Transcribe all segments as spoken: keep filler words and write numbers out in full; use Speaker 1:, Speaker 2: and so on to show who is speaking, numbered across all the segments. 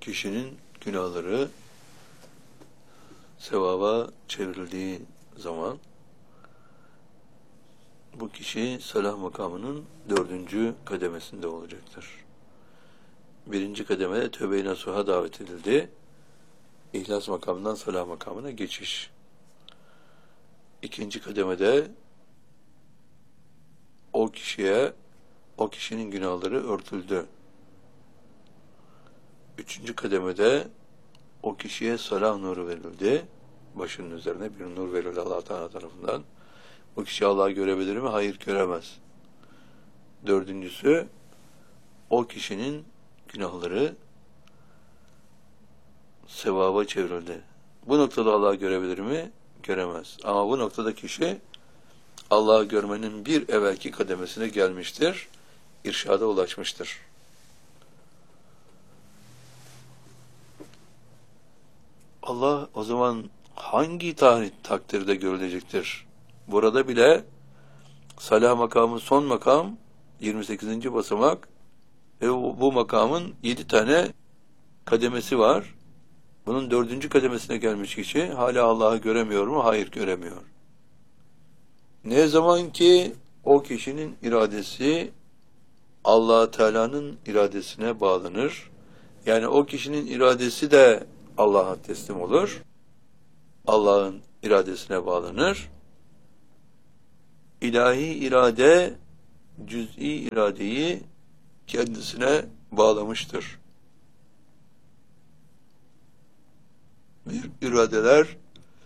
Speaker 1: kişinin günahları sevaba çevrildiği zaman bu kişi salah makamının dördüncü kademesinde olacaktır. Birinci kademede tövbe-i nasuha davet edildi. İhlas makamından salah makamına geçiş. İkinci kademede o kişiye, o kişinin günahları örtüldü. Üçüncü kademede o kişiye salah nuru verildi. Başının üzerine bir nur verildi Allah Teala tarafından. Bu kişi Allah'ı görebilir mi? Hayır, göremez. Dördüncüsü, o kişinin günahları sevaba çevrildi. Bu noktada Allah'ı görebilir mi? Göremez. Ama bu noktada kişi Allah'ı görmenin bir evvelki kademesine gelmiştir. İrşada ulaşmıştır. Allah o zaman hangi tarih takdirde görülecektir? Burada bile salah makamı son makam, yirmi sekizinci basamak ve bu makamın yedi tane kademesi var. Bunun dördüncü kademesine gelmiş kişi hala Allah'ı göremiyor mu? Hayır, göremiyor. Ne zaman ki o kişinin iradesi Allah Teala'nın iradesine bağlanır, yani o kişinin iradesi de Allah'a teslim olur, Allah'ın iradesine bağlanır, ilahi irade cüz'i iradeyi kendisine bağlamıştır. Bir iradeler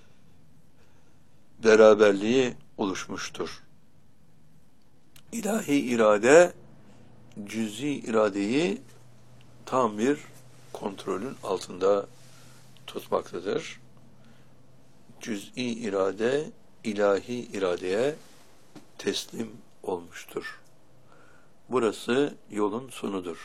Speaker 1: beraberliği oluşmuştur. İlahi irade cüz'i iradeyi tam bir kontrolün altında tutmaktadır. Cüz'i irade ilahi iradeye teslim olmuştur. Burası yolun sonudur.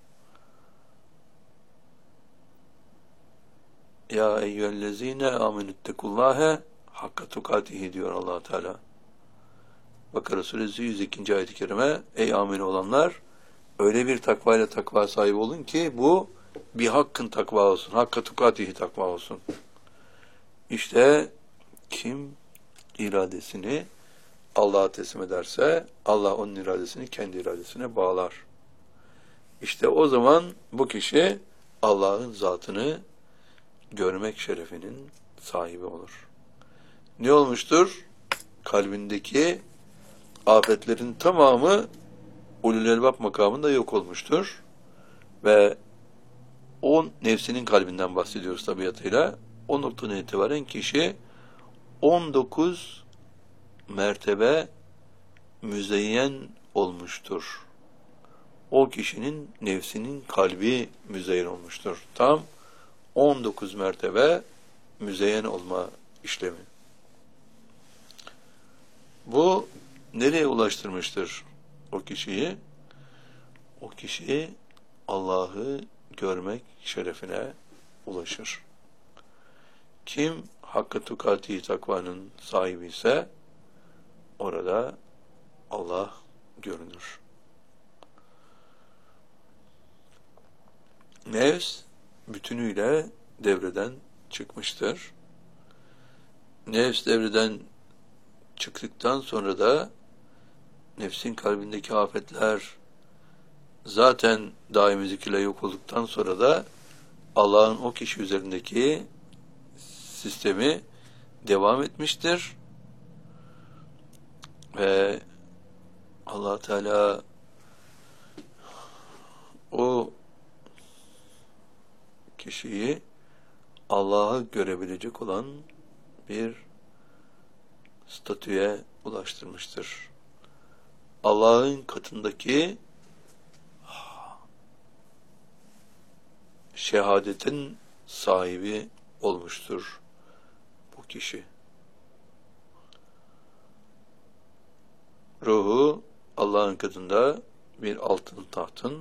Speaker 1: Ya eyyühellezine amenüttekullâhe hakka tukatihi diyor Allah Teala. Bakara Suresi yüz iki. ayet-i kerime, ey amin olanlar, öyle bir takvayla takva sahibi olun ki bu bir hakkın takva olsun. Hakka tukatihi takva olsun. İşte kim iradesini Allah'a teslim ederse Allah onun iradesini kendi iradesine bağlar. İşte o zaman bu kişi Allah'ın zatını görmek şerefinin sahibi olur. Ne olmuştur? Kalbindeki afetlerin tamamı ulul elbab makamında yok olmuştur. Ve o nefsinin kalbinden bahsediyoruz tabiatıyla. O noktadan itibaren kişi on dokuz mertebe müzeyyen olmuştur. O kişinin nefsinin kalbi müzeyyen olmuştur. Tam on dokuz mertebe müzeyyen olma işlemi. Bu nereye ulaştırmıştır o kişiyi? O kişi Allah'ı görmek şerefine ulaşır. Kim hakkı tukati takvanın sahibi ise orada Allah görünür. Nefs bütünüyle devreden çıkmıştır. Nefs devreden çıktıktan sonra da nefsin kalbindeki afetler zaten daimi zikirle yok olduktan sonra da Allah'ın o kişi üzerindeki sistemi devam etmiştir. Ve Allah Teala o kişiyi Allah'ı görebilecek olan bir statüye ulaştırmıştır. Allah'ın katındaki şehadetin sahibi olmuştur bu kişi. Ruhu Allah'ın katında bir altın tahtın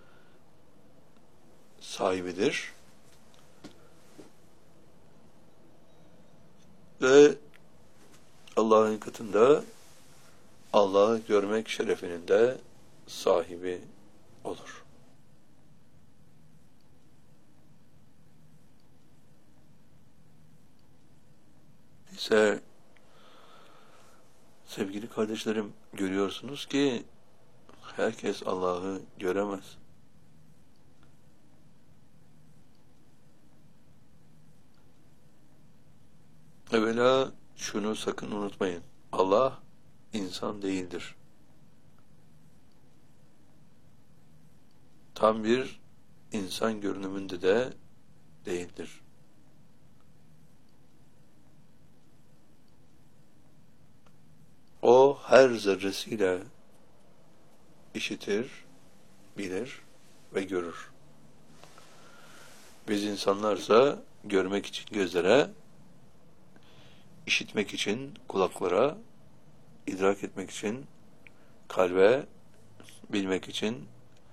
Speaker 1: sahibidir. Ve Allah'ın katında Allah'ı görmek şerefinin de sahibi olur. Öyleyse sevgili kardeşlerim, görüyorsunuz ki herkes Allah'ı göremez. Evvela şunu sakın unutmayın. Allah insan değildir. Tam bir insan görünümünde de değildir. O her zerresiyle işitir, bilir ve görür. Biz insanlarsa görmek için gözlere, işitmek için kulaklara, idrak etmek için kalbe, bilmek için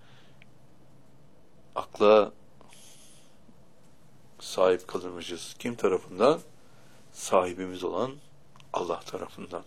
Speaker 1: akla sahip kalırmışız. Kim tarafından? Sahibimiz olan Allah tarafından.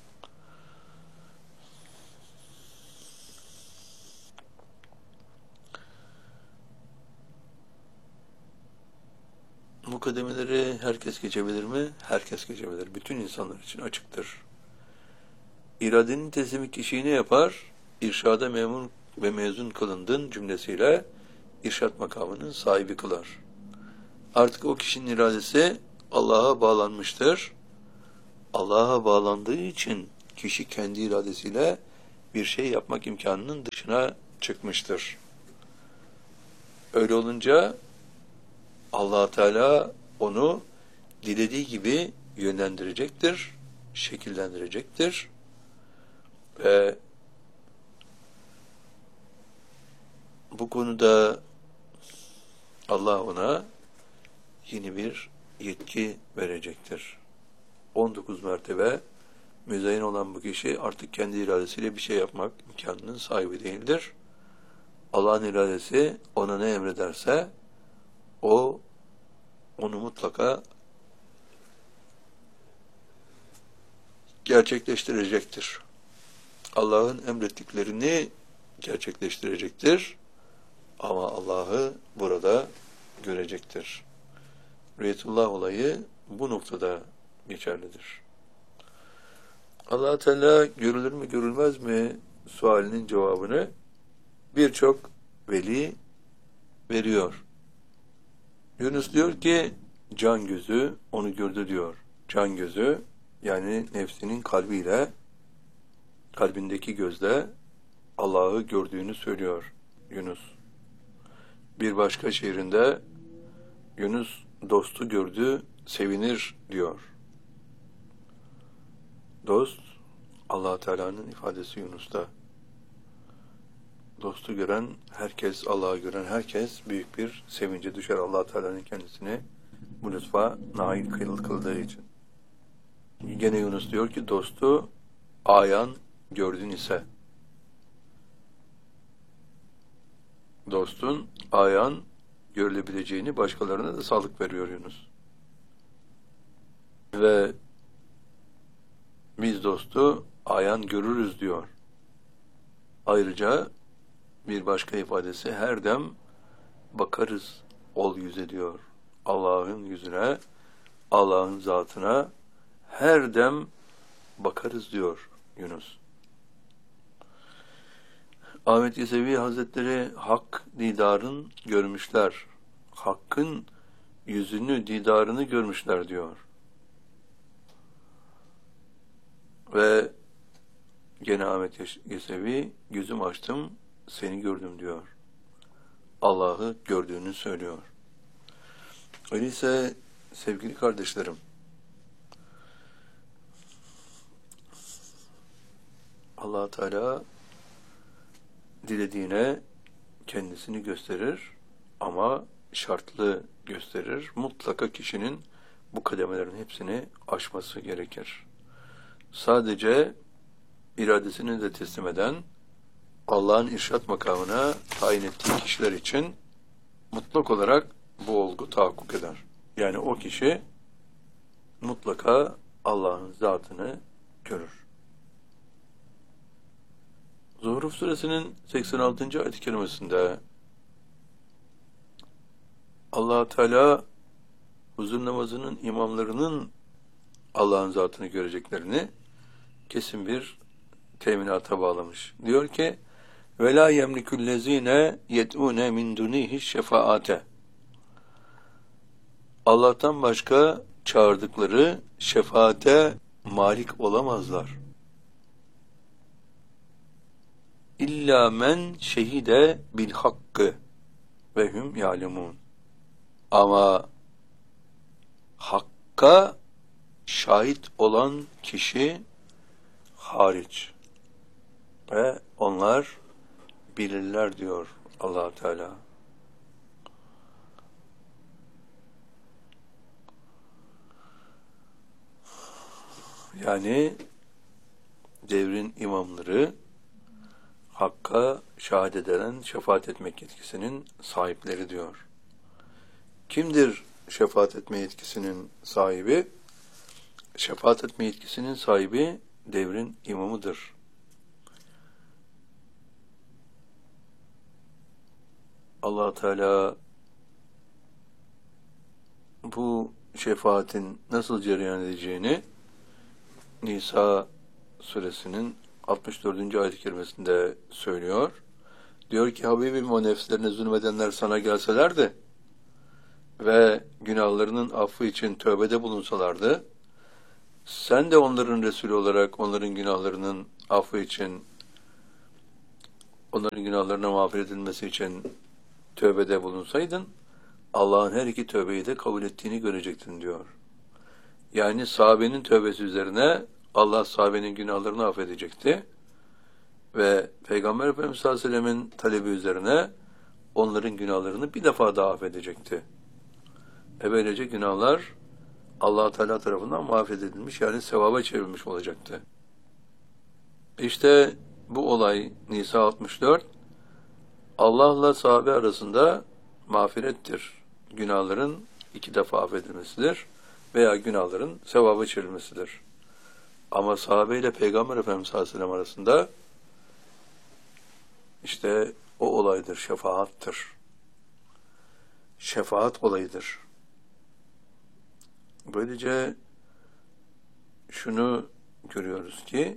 Speaker 1: Mukaddemeleri herkes geçebilir mi? Herkes geçebilir. Bütün insanlar için açıktır. İradenin teslimi kişiyi ne yapar? İrşada memur ve mezun kılındın cümlesiyle irşat makamının sahibi kılar. Artık o kişinin iradesi Allah'a bağlanmıştır. Allah'a bağlandığı için kişi kendi iradesiyle bir şey yapmak imkanının dışına çıkmıştır. Öyle olunca Allah Teala onu dilediği gibi yönlendirecektir, şekillendirecektir ve bu konuda Allah ona yeni bir yetki verecektir. on dokuz mertebe müzeyyen olan bu kişi artık kendi iradesiyle bir şey yapmak imkanının sahibi değildir. Allah'ın iradesi ona ne emrederse o onu mutlaka gerçekleştirecektir. Allah'ın emrettiklerini gerçekleştirecektir. Ama Allah'ı burada görecektir. Rüyetullah olayı bu noktada geçerlidir. Allah Teala görülür mü görülmez mi sualinin cevabını birçok veli veriyor. Yunus diyor ki can gözü onu gördü diyor. Can gözü yani nefsinin kalbiyle kalbindeki gözle Allah'ı gördüğünü söylüyor Yunus. Bir başka şiirinde Yunus dostu gördü sevinir diyor. Dost Allah Teala'nın ifadesi Yunus'ta. Dostu gören herkes, Allah'ı gören herkes büyük bir sevince düşer Allah Teala'nın kendisini bu lütfa nail kıldığı için. Gene Yunus diyor ki dostu ayan gördün ise dostun ayan görülebileceğini başkalarına da sağlık veriyor Yunus. Ve biz dostu ayan görürüz diyor. Ayrıca bir başka ifadesi her dem bakarız ol yüze diyor. Allah'ın yüzüne, Allah'ın zatına her dem bakarız diyor Yunus. Ahmet Yesevi Hazretleri hak didarın görmüşler. Hakkın yüzünü, didarını görmüşler diyor. Ve gene Ahmet Yesevi gözüm açtım, seni gördüm diyor. Allah'ı gördüğünü söylüyor. Öyleyse sevgili kardeşlerim, Allah Teala dilediğine kendisini gösterir ama şartlı gösterir. Mutlaka kişinin bu kademelerin hepsini aşması gerekir. Sadece iradesini de teslim eden Allah'ın irşat makamına tayin ettiği kişiler için mutlak olarak bu olgu tahakkuk eder. Yani o kişi mutlaka Allah'ın zatını görür. Zuhruf suresinin seksen altıncı ayet-i kerimesinde Allah Teala huzur namazının imamlarının Allah'ın zatını göreceklerini kesin bir teminata bağlamış. Diyor ki وَلَا يَمْلِكُ الَّذ۪ينَ يَدْعُونَ مِنْ دُنِيهِ الشَّفَاءَةَ Allah'tan başka çağırdıkları şefaate malik olamazlar. İlla men şehide bil hakkı ve hum ya'lemun. Ama hakka şahit olan kişi hariç ve onlar bilirler diyor Allah Teala. Yani devrin imamları hakka şehadet eden, şefaat etmek yetkisinin sahipleri diyor. Kimdir şefaat etme yetkisinin sahibi? Şefaat etme yetkisinin sahibi devrin imamıdır. Allah Teala bu şefaatin nasıl cereyan edeceğini Nisa suresinin altmış dördüncü ayet-i kerimesinde söylüyor. Diyor ki Habibim, o nefslerine zulmedenler sana gelselerdi ve günahlarının affı için tövbede bulunsalardı, sen de onların Resulü olarak onların günahlarının affı için, onların günahlarına mağfiret edilmesi için tövbede bulunsaydın, Allah'ın her iki tövbeyi de kabul ettiğini görecektin diyor. Yani sahabenin tövbesi üzerine Allah sahabenin günahlarını affedecekti ve Peygamber Efendimiz sallallahu aleyhi ve sellem'in talebi üzerine onların günahlarını bir defa daha affedecekti. E böylece günahlar Allah Teala tarafından mağfiredilmiş, yani sevaba çevrilmiş olacaktı. İşte bu olay Nisa altmış dört Allah'la sahabe arasında mağfirettir. Günahların iki defa affedilmesidir veya günahların sevaba çevrilmesidir. Ama sahabe ile Peygamber Efendimiz sallallahu aleyhi ve sellem arasında işte o olaydır, şefaattır. Şefaat olayıdır. Böylece şunu görüyoruz ki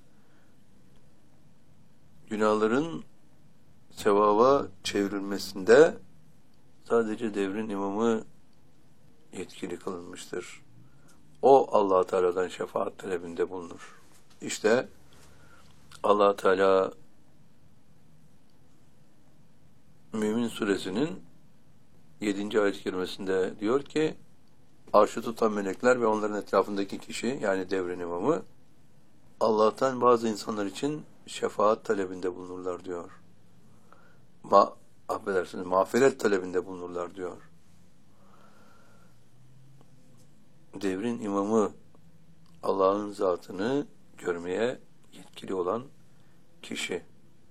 Speaker 1: günahların sevaba çevrilmesinde sadece devrin imamı yetkili kılınmıştır. O Allah Teala'dan şefaat talebinde bulunur. İşte Allah Teala Mümin suresinin yedinci ayet-i kerimesinde diyor ki arşı tutan melekler ve onların etrafındaki kişi, yani devrin imamı, Allah'tan bazı insanlar için şefaat talebinde bulunurlar diyor. Ma affedersiniz, mağfiret talebinde bulunurlar diyor. Devrin imamı Allah'ın zatını görmeye yetkili olan kişi.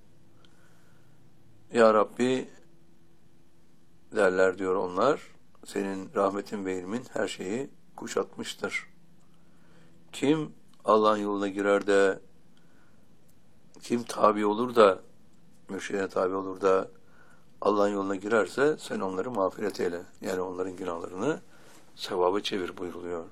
Speaker 1: Ya Rabbi derler diyor onlar, senin rahmetin ve ilmin her şeyi kuşatmıştır. Kim Allah'ın yoluna girer de, kim tabi olur da, mürşidine tabi olur da Allah'ın yoluna girerse sen onları mağfiret eyle. Yani onların günahlarını sevaba çevir buyuruluyor.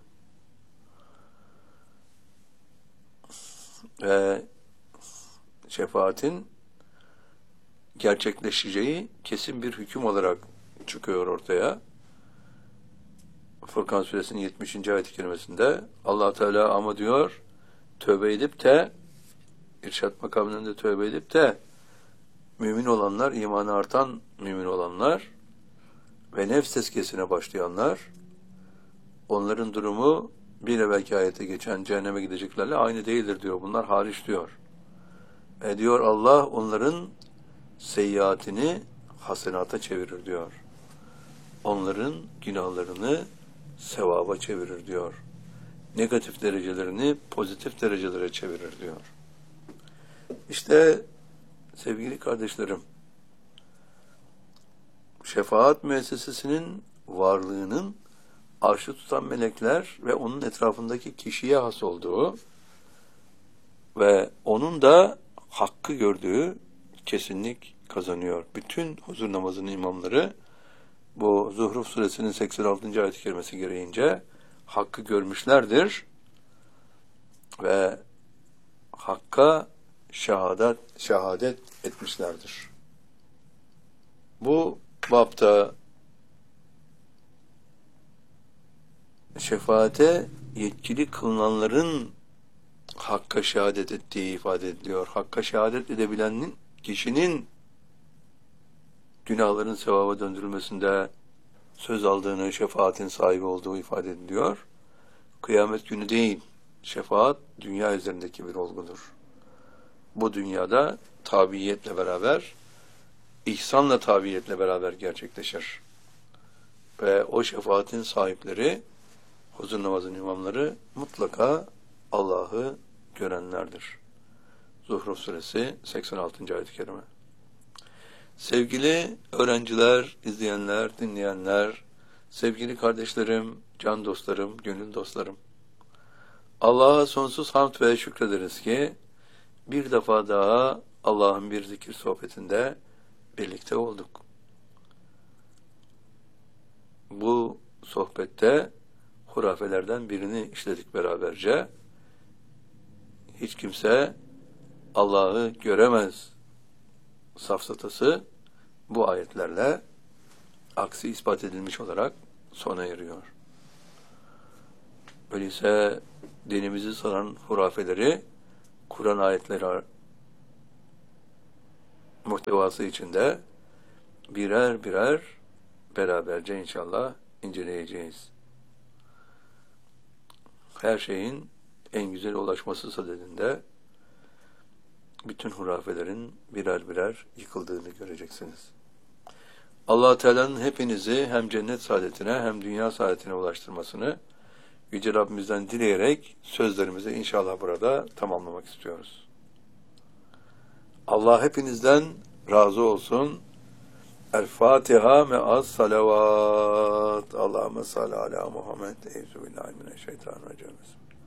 Speaker 1: Ve şefaatin gerçekleşeceği kesin bir hüküm olarak çıkıyor ortaya. Furkan suresinin yetmişinci ayet-i kerimesinde Allah Teala ama diyor, tövbe edip de irşat makamında tövbe edip de mümin olanlar, imanı artan mümin olanlar ve nefs tezkiyesine başlayanlar, onların durumu bir evvelki ayete geçen cehenneme gideceklerle aynı değildir diyor. Bunlar hariç diyor. E diyor Allah onların seyyiatini hasenata çevirir diyor. Onların günahlarını sevaba çevirir diyor. Negatif derecelerini pozitif derecelere çevirir diyor. İşte sevgili kardeşlerim, şefaat müessesesinin varlığının arşı tutan melekler ve onun etrafındaki kişiye has olduğu ve onun da hakkı gördüğü kesinlik kazanıyor. Bütün huzur namazının imamları bu Zuhruf suresinin seksen altıncı ayet-i kerimesi gereğince hakkı görmüşlerdir ve Hakk'a şehadet, şehadet etmişlerdir. Bu bapta şefaate yetkili kılınanların Hakk'a şehadet ettiği ifade ediliyor. Hakk'a şehadet edebilenin, kişinin günahların sevaba döndürülmesinde söz aldığını, şefaatin sahibi olduğu ifade ediliyor. Kıyamet günü değil, şefaat dünya üzerindeki bir olgudur. Bu dünyada tabiiyetle beraber, ihsanla tabiiyetle beraber gerçekleşir. Ve o şefaatin sahipleri, huzur namazın imamları mutlaka Allah'ı görenlerdir. Zuhruf Suresi seksen altıncı ayet-i kerime. Sevgili öğrenciler, izleyenler, dinleyenler, sevgili kardeşlerim, can dostlarım, gönül dostlarım. Allah'a sonsuz hamd ve şükrederiz ki bir defa daha Allah'ın bir zikir sohbetinde birlikte olduk. Bu sohbette hurafelerden birini işledik beraberce. Hiç kimse Allah'ı göremez safsatası bu ayetlerle aksi ispat edilmiş olarak sona eriyor. Öyleyse dinimizi saran hurafeleri Kur'an ayetleri muhtevası içinde birer birer beraberce inşallah inceleyeceğiz. Her şeyin en güzel ulaşması sadedinde bütün hurafelerin birer birer yıkıldığını göreceksiniz. Allah Teala'nın hepinizi hem cennet saadetine hem dünya saadetine ulaştırmasını Yüce Rabbimizden dileyerek sözlerimizi inşallah burada tamamlamak istiyoruz. Allah hepinizden razı olsun. El-Fatiha me'as salavat. Allahümme salli ala Muhammed. Euzubillahimineşşeytanirracim.